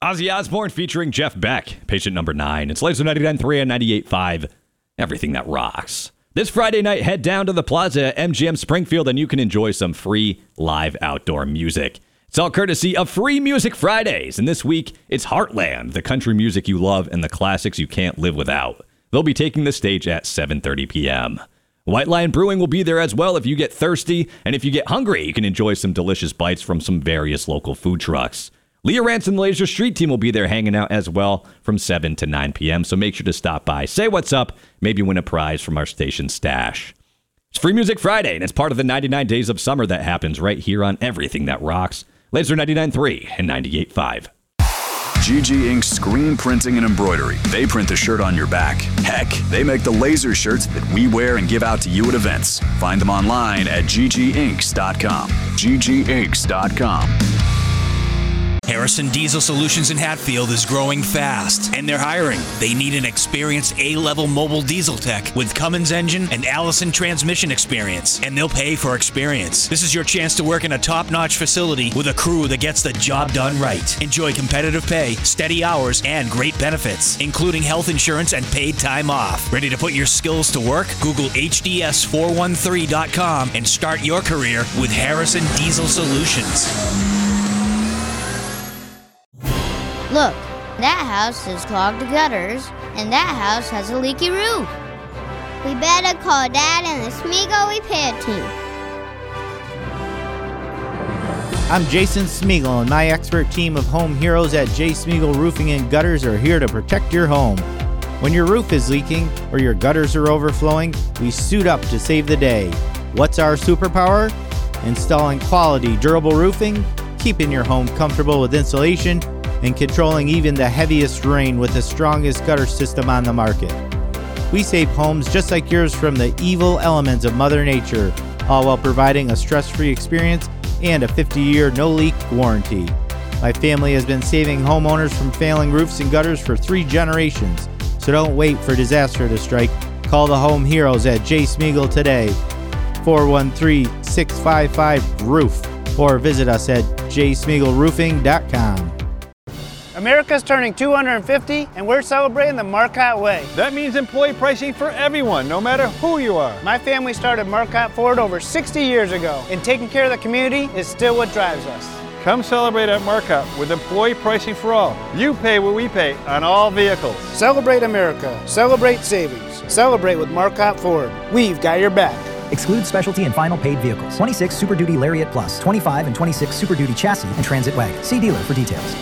Ozzy Osbourne featuring Jeff Beck, Patient Number 9. It's Laser 99.3 and 98.5. Everything that rocks. This Friday night, head down to the Plaza at MGM Springfield and you can enjoy some free live outdoor music. It's all courtesy of Free Music Fridays. And this week, it's Heartland, the country music you love and the classics you can't live without. They'll be taking the stage at 7:30 p.m. White Lion Brewing will be there as well if you get thirsty. And if you get hungry, you can enjoy some delicious bites from some various local food trucks. Leah Rance and the Laser Street Team will be there hanging out as well from 7 to 9 p.m. So make sure to stop by, say what's up, maybe win a prize from our station stash. It's Free Music Friday, and it's part of the 99 Days of Summer that happens right here on Everything That Rocks. Laser 99.3 and 98.5. GG Ink Screen Printing and Embroidery. They print the shirt on your back. Heck, they make the laser shirts that we wear and give out to you at events. Find them online at gginks.com. gginks.com. Harrison Diesel Solutions in Hatfield is growing fast, and they're hiring. They need an experienced A-level mobile diesel tech with Cummins engine and Allison transmission experience, and they'll pay for experience. This is your chance to work in a top-notch facility with a crew that gets the job done right. Enjoy competitive pay, steady hours, and great benefits, including health insurance and paid time off. Ready to put your skills to work? Google hds413.com and start your career with Harrison Diesel Solutions. Look, that house has clogged gutters, and that house has a leaky roof. We better call Dad and the Smeagol repair team. I'm Jason Smeagol, and my expert team of home heroes at J. Smeagol Roofing and Gutters are here to protect your home. When your roof is leaking or your gutters are overflowing, we suit up to save the day. What's our superpower? Installing quality, durable roofing, keeping your home comfortable with insulation, and controlling even the heaviest rain with the strongest gutter system on the market. We save homes just like yours from the evil elements of Mother Nature, all while providing a stress-free experience and a 50-year no-leak warranty. My family has been saving homeowners from failing roofs and gutters for 3 generations, so don't wait for disaster to strike. Call the home heroes at J. Smeagol today, 413-655-ROOF, or visit us at jsmeagolroofing.com. America's turning 250, and we're celebrating the Marcotte way. That means employee pricing for everyone, no matter who you are. My family started Marcotte Ford over 60 years ago, and taking care of the community is still what drives us. Come celebrate at Marcotte with employee pricing for all. You pay what we pay on all vehicles. Celebrate America. Celebrate savings. Celebrate with Marcotte Ford. We've got your back. Exclude specialty and final paid vehicles. 26 Super Duty Lariat Plus, 25 and 26 Super Duty Chassis and Transit Wagon. See dealer for details.